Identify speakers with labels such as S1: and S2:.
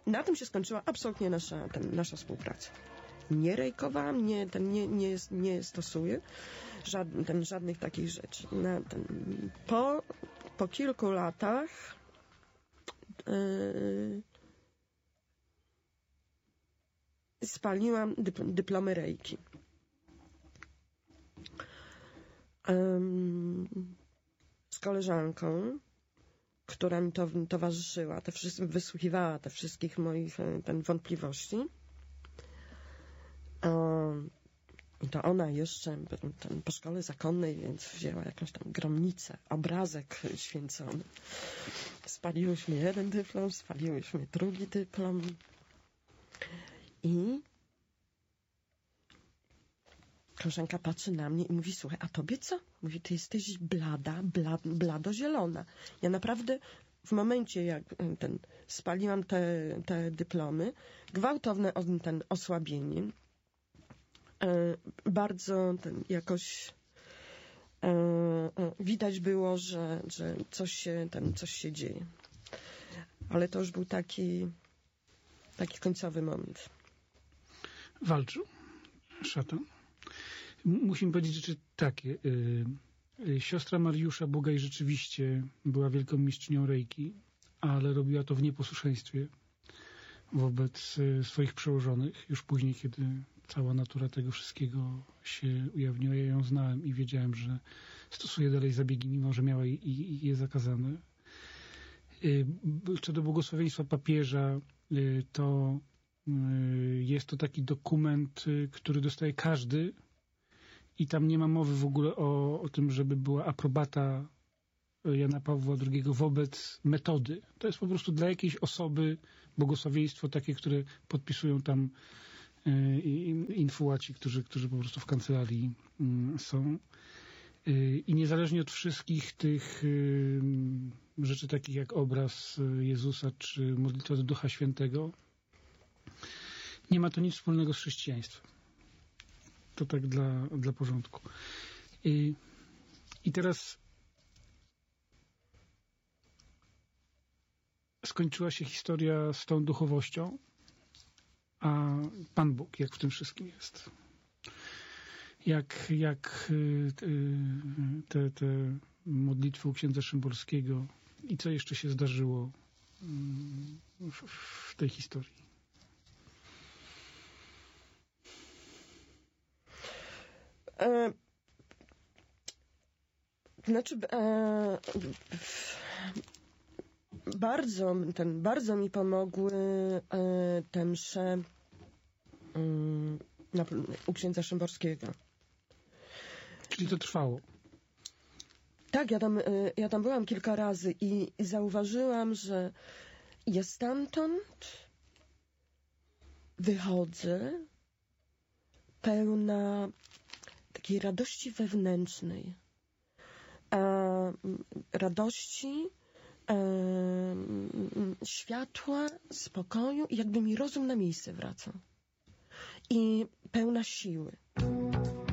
S1: na tym się skończyła absolutnie nasza współpraca. Nie rejkowałam, nie stosuję żadnych takich rzeczy. Po kilku latach spaliłam dyplomy rejki. Z koleżanką, która mi towarzyszyła, wysłuchiwała te wszystkich moich wątpliwości. I to ona jeszcze po szkole zakonnej, więc wzięła jakąś tam gromnicę, obrazek święcony. Spaliłyśmy jeden dyplom, spaliłyśmy drugi dyplom. I koleżanka patrzy na mnie i mówi, słuchaj, a tobie co? Mówi, ty jesteś blado-zielona. Ja naprawdę w momencie, jak spaliłam te dyplomy, gwałtowne osłabienie, bardzo jakoś widać było, że coś się dzieje. Ale to już był taki końcowy moment.
S2: Walczył szatan? Musimy powiedzieć rzeczy takie. Siostra Mariusza Bugaj rzeczywiście była wielką mistrzynią rejki, ale robiła to w nieposłuszeństwie wobec swoich przełożonych. Już później, kiedy cała natura tego wszystkiego się ujawniła, ja ją znałem i wiedziałem, że stosuje dalej zabiegi, mimo że miała je zakazane. Co do błogosławieństwa papieża, to jest to taki dokument, który dostaje każdy i tam nie ma mowy w ogóle o tym, żeby była aprobata Jana Pawła II wobec metody. To jest po prostu dla jakiejś osoby błogosławieństwo takie, które podpisują tam infułaci, którzy po prostu w kancelarii są. I niezależnie od wszystkich tych rzeczy takich jak obraz Jezusa czy modlitwa do Ducha Świętego, nie ma to nic wspólnego z chrześcijaństwem. To tak dla porządku. I teraz skończyła się historia z tą duchowością, a Pan Bóg, jak w tym wszystkim jest. Jak te modlitwy u księdza Szymborskiego i co jeszcze się zdarzyło w tej historii?
S1: Bardzo mi pomogły te msze u księdza Szymborskiego.
S2: Czyli to trwało?
S1: Tak, ja tam byłam kilka razy i zauważyłam, że ja stamtąd wychodzę pełna takiej radości wewnętrznej. Radości, światła, spokoju i jakby mi rozum na miejsce wracał. I pełna siły.